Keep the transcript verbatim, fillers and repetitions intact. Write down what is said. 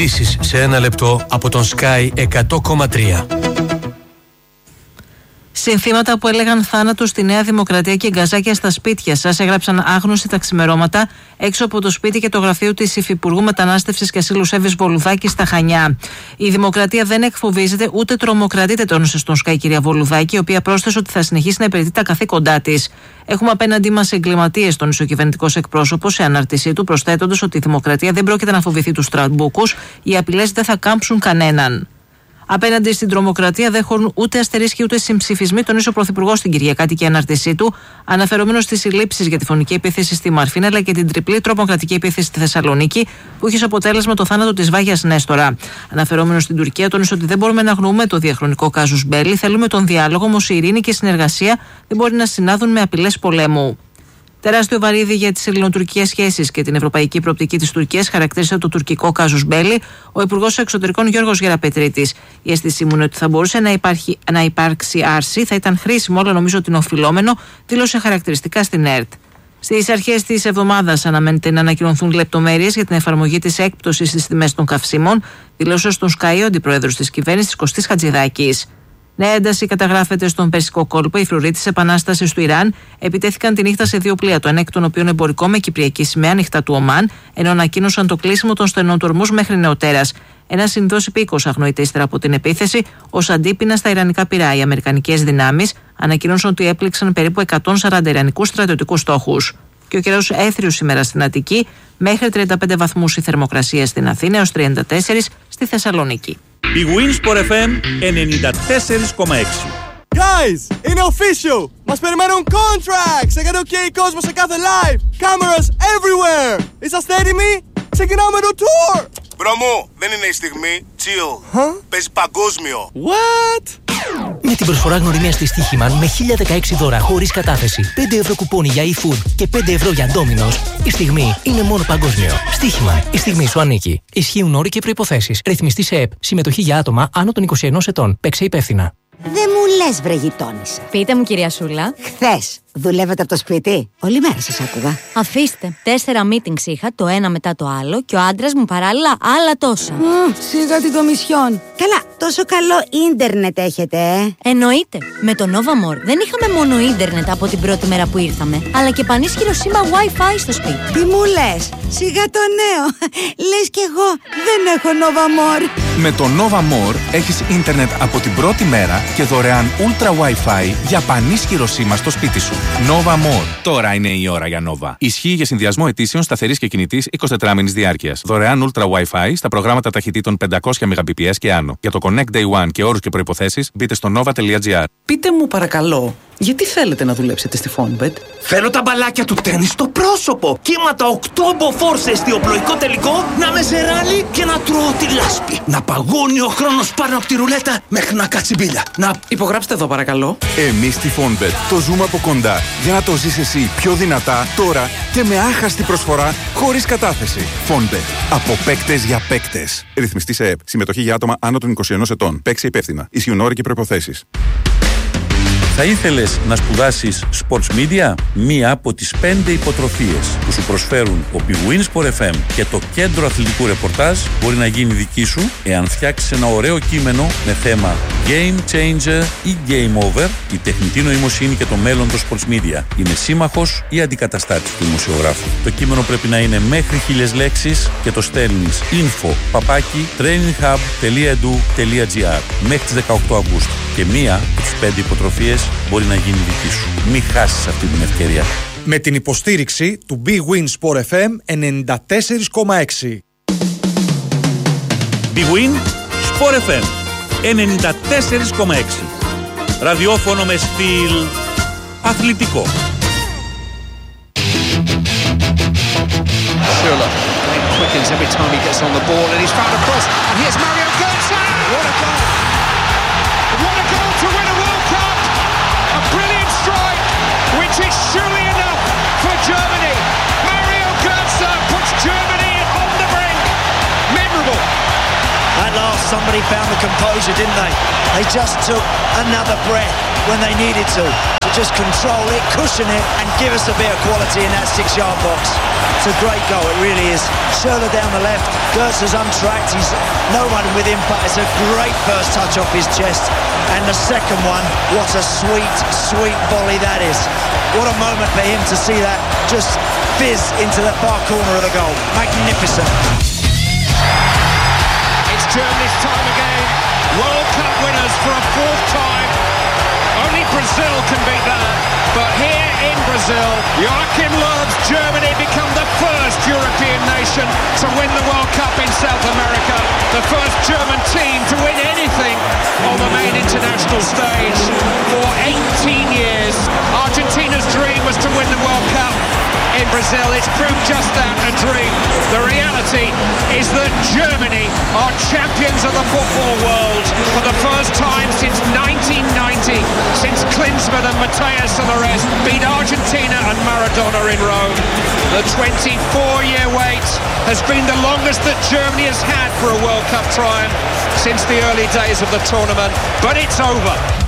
Ειδήσεις σε ένα λεπτό από τον Sky εκατό κόμμα τρία. Συνθήματα που έλεγαν θάνατο στη Νέα Δημοκρατία και γκαζάκια στα σπίτια σας έγραψαν άγνωστοι τα ξημερώματα έξω από το σπίτι και το γραφείο της Υφυπουργού Μετανάστευσης και Ασύλου Εύης Βολουδάκη στα Χανιά. Η Δημοκρατία δεν εκφοβίζεται ούτε τρομοκρατείται, τόνισε στον Sky κυρία Βολουδάκη, η οποία πρόσθεσε ότι θα συνεχίσει να υπηρετεί τα καθήκοντά της. Έχουμε απέναντί μας εγκληματίες, τόνισε ο κυβερνητικός εκπρόσωπος σε ανάρτησή του, προσθέτοντας ότι η Δημοκρατία δεν πρόκειται να φοβηθεί τους τραμπούκους, οι απειλές δεν θα κάμψουν κανέναν. Απέναντι στην τρομοκρατία δεν χωρούν ούτε αστερίσκοι ούτε συμψηφισμοί, τονίζει ο Πρωθυπουργός στην Κυριακάτικη ανάρτησή του, αναφερόμενος στις συλλήψεις για τη φωνική επίθεση στη Μαρφίνα αλλά και την τριπλή τρομοκρατική επίθεση στη Θεσσαλονίκη, που είχε ως αποτέλεσμα το θάνατο της Βάγιας Νέστορα. Αναφερόμενος στην Τουρκία, τόνισε ότι δεν μπορούμε να αγνοούμε το διαχρονικό κάζους μπέλι, θέλουμε τον διάλογο, όμως η ειρήνη και η συνεργασία δεν μπορεί να συνάδουν με απειλές πολέμου. Τεράστιο βαρύδι για τις ελληνοτουρκικές σχέσεις και την ευρωπαϊκή προοπτική της Τουρκίας χαρακτήρισε το τουρκικό κάζους μπέλι ο Υπουργός Εξωτερικών Γιώργος Γεραπετρίτης. Η αίσθησή μου είναι ότι θα μπορούσε να, υπάρχει, να υπάρξει άρση, θα ήταν χρήσιμο, αλλά νομίζω ότι είναι οφειλόμενο, δήλωσε χαρακτηριστικά στην ΕΡΤ. Στις αρχές της εβδομάδας αναμένεται να ανακοινωθούν λεπτομέρειες για την εφαρμογή της έκπτωσης στις τιμές των καυσίμων, δήλωσε στον Sky ο αντιπρόεδρος της κυβέρνησης Κωστής Χατζηδάκης. Νέα ένταση καταγράφεται στον Περσικό κόλπο. Οι φρουροί της επανάστασης του Ιράν επιτέθηκαν τη νύχτα σε δύο πλοία, το ένα εκ των οποίων εμπορικό με κυπριακή σημαία νύχτα του Ομάν, ενώ ανακοίνωσαν το κλείσιμο των στενοτορμούς μέχρι νεοτέρας. Ένας συνδός υπήκος αγνοείται ύστερα από την επίθεση ως αντίπεινα στα ιρανικά πυρά. Οι αμερικανικές δυνάμεις ανακοίνωσαν ότι έπληξαν περίπου εκατόν σαράντα ιρανικούς στρατιωτικούς στόχους. Και ο καιρός έθριος σήμερα στην Αττική, μέχρι τριάντα πέντε βαθμούς η θερμοκρασία στην Αθήνα, έως τριάντα τέσσερα στη Θεσσαλονίκη. Η Winsport εφ εμ ενενήντα τέσσερα κόμμα έξι. Guys, είναι official! Μας περιμένουν contracts! Έκανε ok κόσμο σε κάθε live! Cameras everywhere! Είσαστε έτοιμοι? Ξεκινάμε το tour! Μπρο μου, δεν είναι η στιγμή. Chill. Huh? Παίζει παγκόσμιο. What? Με την προσφορά γνωριμίας της Στοίχημαν με χίλια δεκαέξι δώρα χωρίς κατάθεση, πέντε ευρώ κουπόνι για e-food και πέντε ευρώ για Domino's, η στιγμή είναι μόνο παγκόσμιο. Στοίχημαν, η στιγμή σου ανήκει. Ισχύουν όροι και προϋποθέσεις. Ρυθμιστή σε ΕΠ. Συμμετοχή για άτομα άνω των είκοσι ενός ετών. Παίξε υπεύθυνα. Δεν μου λες, βρε γειτόνισσα. Πείτε μου, κυρία Σούλα. Χθες δουλεύετε από το σπίτι? Όλη μέρα σας άκουγα. Αφήστε. Τέσσερα meetings είχα, το ένα μετά το άλλο, και ο άντρας μου παράλληλα άλλα τόσα. Mm, σιγά την κομισιόν. Καλά, τόσο καλό ίντερνετ έχετε, ε. Εννοείται. Με το Nova More δεν είχαμε μόνο ίντερνετ από την πρώτη μέρα που ήρθαμε, αλλά και πανίσχυρο σήμα Wi-Fi στο σπίτι. Τι μου λες? Σιγά το νέο. Λες κι εγώ δεν έχω Nova More. Με το Nova More έχεις ίντερνετ από την πρώτη μέρα και δωρεάν Ultra Wi-Fi για πανίσχυρο σήμα στο σπίτι σου. Nova More. Τώρα είναι η ώρα για Nova. Ισχύει για συνδυασμό ετήσεων σταθερής και κινητής εικοσιτετράωρης διάρκειας. Δωρεάν Ultra Wi-Fi στα προγράμματα ταχυτήτων πεντακόσια μεγαμπιτ και άνω. Για το Connect Day One και όρους και προϋποθέσεις μπείτε στο nova τελεία gr. Πείτε μου παρακαλώ, γιατί θέλετε να δουλέψετε στη Fonbet? Θέλω τα μπαλάκια του τέννις στο πρόσωπο. Κύματα οκτώ μποφόρ σε εστιοπλοϊκό τελικό, να με ζεράνει και να τρώω τη λάσπη. Να παγώνει ο χρόνος πάνω από τη ρουλέτα μέχρι να κάτσει μπίλια. Να... Υπογράψτε εδώ παρακαλώ. Εμείς στη Fonbet το ζούμε από κοντά για να το ζεις εσύ πιο δυνατά τώρα και με άχαστη προσφορά χωρίς κατάθεση. Fonbet. Από παίκτες για παίκτες. Ρυθμιστή σε ΕΠ. Συμμετοχή για άτομα άνω των είκοσι ενός ετών. Παίξε υπεύθυνα. Ισχύουν όροι και προϋποθέσεις. Θα ήθελες να σπουδάσεις Sports Media? Μία από τις πέντε υποτροφίες που σου προσφέρουν ο Winsport εφ εμ και το Κέντρο Αθλητικού Ρεπορτάζ μπορεί να γίνει δική σου εάν φτιάξεις ένα ωραίο κείμενο με θέμα Game Changer ή Game Over. Η τεχνητή νοημοσύνη και το μέλλον των Sports Media είναι σύμμαχος ή αντικαταστάτης του δημοσιογράφου. Το κείμενο πρέπει να είναι μέχρι χίλιες λέξεις και το στέλνεις info παπάκι traininghub τελεία edu τελεία gr μέχρι τις δεκαοκτώ Αυγούστου. Και μία από τις πέντε υποτροφίες μπορεί να γίνει δική σου. Μην χάσεις αυτή την ευκαιρία. Με την υποστήριξη του Big Win Sport εφ εμ ενενήντα τέσσερα κόμμα έξι. Big Win Sport εφ εμ ενενήντα τέσσερα κόμμα έξι. Ραδιόφωνο με στυλ αθλητικό. Schürrle quickens every time he gets on the ball and he's found a cross and here's Mario Götze. What a goal! What a goal to win a World Cup! A brilliant strike, which is surely enough for Germany. Mario Götze puts Germany on the brink. Memorable. At last, somebody found the composure, didn't they? They just took another breath when they needed to. To just control it, cushion it, and give us a bit of quality in that six-yard box. It's a great goal, it really is. Schürrle down the left, Götze is untracked, he's no one with impact. It's a great first touch off his chest. And the second one, what a sweet, sweet volley that is. What a moment for him to see that just fizz into the far corner of the goal. Magnificent. It's Germany's time again. World Cup winners for a fourth time. Only Brazil can beat that. But here in Brazil, Joachim Löw's Germany become the first European nation to win the World Cup in South America. The first German team to win anything on the main international stage for eighteen years. Argentina's dream was to win the World Cup in Brazil. It's proved just that, a dream. The reality is that Germany are champions of the football world for the first time since nineteen ninety, since Klinsmann and Matthäus and the rest beat Argentina and Maradona in Rome. The twenty-four-year wait has been the longest that Germany has had for a World Cup triumph since the early days of the tournament, but it's over.